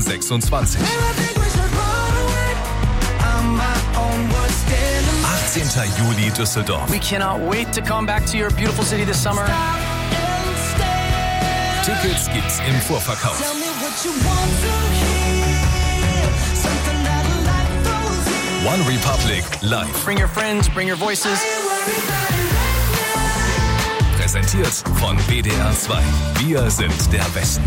26. 18. Juli Düsseldorf. We cannot wait to come back to your beautiful city this summer. Tickets gibt's im Vorverkauf. One Republic live. Bring your friends, bring your voices. Präsentiert von WDR 2. Wir sind der Westen.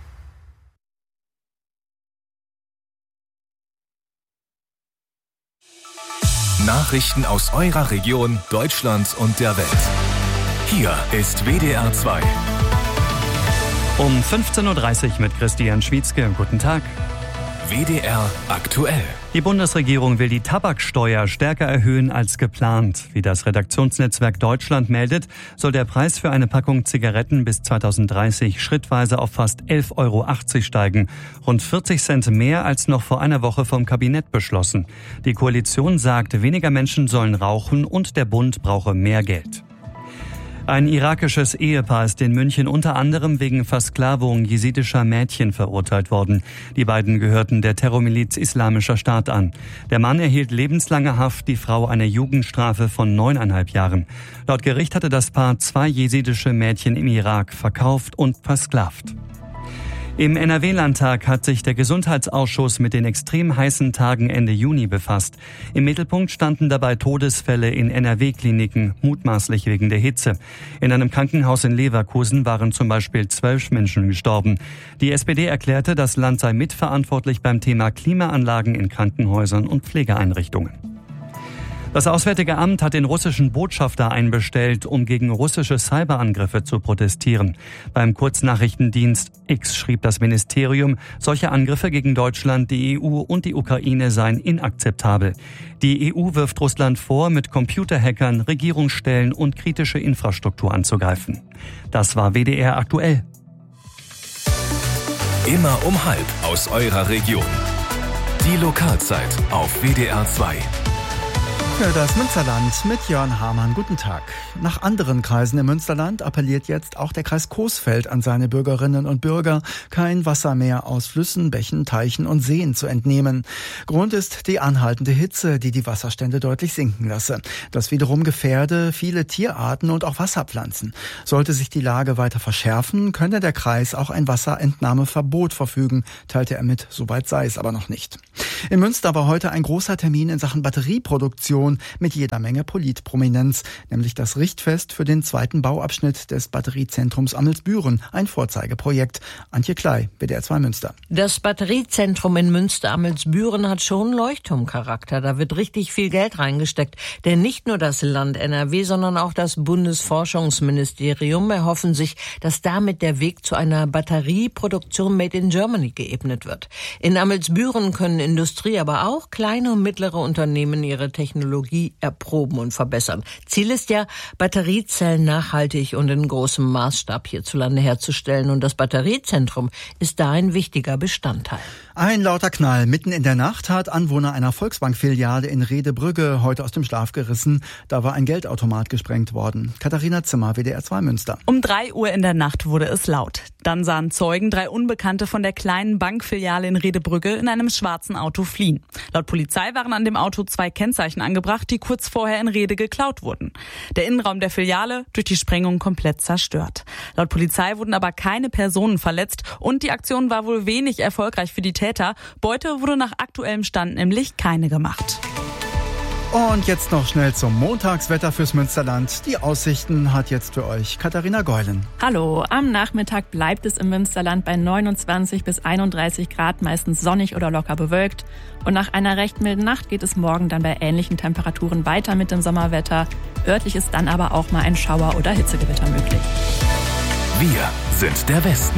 Nachrichten aus eurer Region, Deutschland und der Welt. Hier ist WDR 2. Um 15.30 Uhr mit Christian Schwietzke. Guten Tag. WDR aktuell. Die Bundesregierung will die Tabaksteuer stärker erhöhen als geplant. Wie das Redaktionsnetzwerk Deutschland meldet, soll der Preis für eine Packung Zigaretten bis 2030 schrittweise auf fast 11,80 Euro steigen. Rund 40 Cent mehr als noch vor einer Woche vom Kabinett beschlossen. Die Koalition sagt, weniger Menschen sollen rauchen und der Bund brauche mehr Geld. Ein irakisches Ehepaar ist in München unter anderem wegen Versklavung jesidischer Mädchen verurteilt worden. Die beiden gehörten der Terrormiliz Islamischer Staat an. Der Mann erhielt lebenslange Haft, die Frau eine Jugendstrafe von 9,5 Jahren. Laut Gericht hatte das Paar 2 jesidische Mädchen im Irak verkauft und versklavt. Im NRW-Landtag hat sich der Gesundheitsausschuss mit den extrem heißen Tagen Ende Juni befasst. Im Mittelpunkt standen dabei Todesfälle in NRW-Kliniken, mutmaßlich wegen der Hitze. In einem Krankenhaus in Leverkusen waren zum Beispiel 12 Menschen gestorben. Die SPD erklärte, das Land sei mitverantwortlich beim Thema Klimaanlagen in Krankenhäusern und Pflegeeinrichtungen. Das Auswärtige Amt hat den russischen Botschafter einbestellt, um gegen russische Cyberangriffe zu protestieren. Beim Kurznachrichtendienst X schrieb das Ministerium, solche Angriffe gegen Deutschland, die EU und die Ukraine seien inakzeptabel. Die EU wirft Russland vor, mit Computerhackern Regierungsstellen und kritische Infrastruktur anzugreifen. Das war WDR aktuell. Immer um 12:30 aus eurer Region. Die Lokalzeit auf WDR 2. Für das Münsterland mit Jörn Hamann. Guten Tag. Nach anderen Kreisen im Münsterland appelliert jetzt auch der Kreis Coesfeld an seine Bürgerinnen und Bürger, kein Wasser mehr aus Flüssen, Bächen, Teichen und Seen zu entnehmen. Grund ist die anhaltende Hitze, die die Wasserstände deutlich sinken lasse. Das wiederum gefährde viele Tierarten und auch Wasserpflanzen. Sollte sich die Lage weiter verschärfen, könne der Kreis auch ein Wasserentnahmeverbot verfügen, teilte er mit. Soweit sei es aber noch nicht. In Münster war heute ein großer Termin in Sachen Batterieproduktion mit jeder Menge Politprominenz, nämlich das Richtfest für den zweiten Bauabschnitt des Batteriezentrums Amelsbüren, ein Vorzeigeprojekt. Antje Klei, WDR 2 Münster. Das Batteriezentrum in Münster-Amelsbüren hat schon Leuchtturmcharakter. Da wird richtig viel Geld reingesteckt. Denn nicht nur das Land NRW, sondern auch das Bundesforschungsministerium erhoffen sich, dass damit der Weg zu einer Batterieproduktion made in Germany geebnet wird. In Amelsbüren können Industrie, aber auch kleine und mittlere Unternehmen ihre Technologie erproben und verbessern. Ziel ist ja, Batteriezellen nachhaltig und in großem Maßstab hierzulande herzustellen. Und das Batteriezentrum ist da ein wichtiger Bestandteil. Ein lauter Knall mitten in der Nacht hat Anwohner einer Volksbank-Filiale in Redebrügge heute aus dem Schlaf gerissen. Da war ein Geldautomat gesprengt worden. Katharina Zimmer, WDR 2 Münster. Um 3 Uhr in der Nacht wurde es laut. Dann sahen Zeugen 3 Unbekannte von der kleinen Bankfiliale in Redebrügge in einem schwarzen Auto fliehen. Laut Polizei waren an dem Auto 2 Kennzeichen angebracht, die kurz vorher in Rede geklaut wurden. Der Innenraum der Filiale durch die Sprengung komplett zerstört. Laut Polizei wurden aber keine Personen verletzt und die Aktion war wohl wenig erfolgreich für die Täter. Beute wurde nach aktuellem Stand nämlich keine gemacht. Und jetzt noch schnell zum Montagswetter fürs Münsterland. Die Aussichten hat jetzt für euch Katharina Geulen. Hallo, am Nachmittag bleibt es im Münsterland bei 29 bis 31 Grad, meistens sonnig oder locker bewölkt. Und nach einer recht milden Nacht geht es morgen dann bei ähnlichen Temperaturen weiter mit dem Sommerwetter. Örtlich ist dann aber auch mal ein Schauer oder Hitzegewitter möglich. Wir sind der Westen.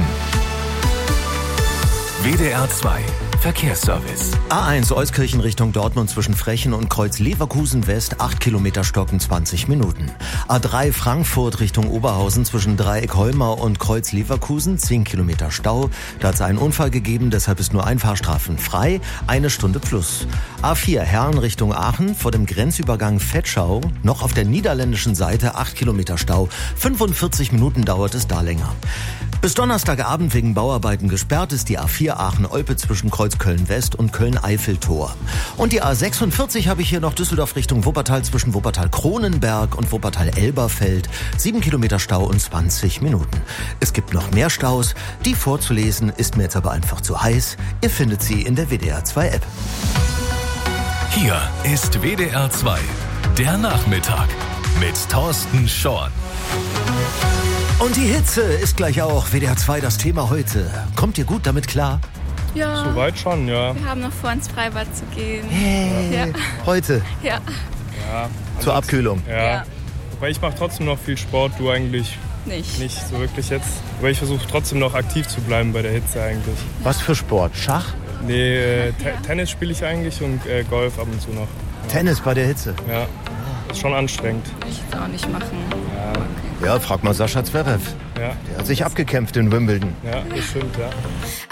WDR 2 Verkehrsservice. A1 Euskirchen Richtung Dortmund zwischen Frechen und Kreuz Leverkusen West, 8 Kilometer Stocken, 20 Minuten. A3 Frankfurt Richtung Oberhausen zwischen Dreieck Holmau und Kreuz Leverkusen, 10 Kilometer Stau. Da hat es einen Unfall gegeben, deshalb ist nur ein Fahrstreifen frei, 1 Stunde plus. A4 Herne Richtung Aachen vor dem Grenzübergang Vetschau, noch auf der niederländischen Seite 8 Kilometer Stau, 45 Minuten dauert es da länger. Bis Donnerstagabend wegen Bauarbeiten gesperrt ist die A4 Aachen-Olpe zwischen Kreuz Köln-West und Köln-Eiffeltor. Und die A46 habe ich hier noch Düsseldorf Richtung Wuppertal zwischen Wuppertal-Kronenberg und Wuppertal-Elberfeld. 7 Kilometer Stau und 20 Minuten. Es gibt noch mehr Staus. Die vorzulesen ist mir jetzt aber einfach zu heiß. Ihr findet sie in der WDR 2 App. Hier ist WDR 2, der Nachmittag mit Thorsten Schorn. Und die Hitze ist gleich auch WDR 2 das Thema heute. Kommt ihr gut damit klar? Ja. Soweit schon, ja. Wir haben noch vor, ins Freibad zu gehen. Hey. Ja. Heute? Ja. Ja. Zur Abkühlung? Ja. Aber ich mache trotzdem noch viel Sport, du eigentlich nicht so wirklich jetzt. Aber ich versuche trotzdem noch aktiv zu bleiben bei der Hitze eigentlich. Was für Sport? Schach? Nee, Tennis spiele ich eigentlich und Golf ab und zu noch. Ja. Tennis bei der Hitze? Ja. Ist schon anstrengend. Will ich jetzt auch nicht machen. Ja. Okay. Ja, frag mal Sascha Zverev. Ja. Der hat sich abgekämpft in Wimbledon. Ja, das stimmt, ja.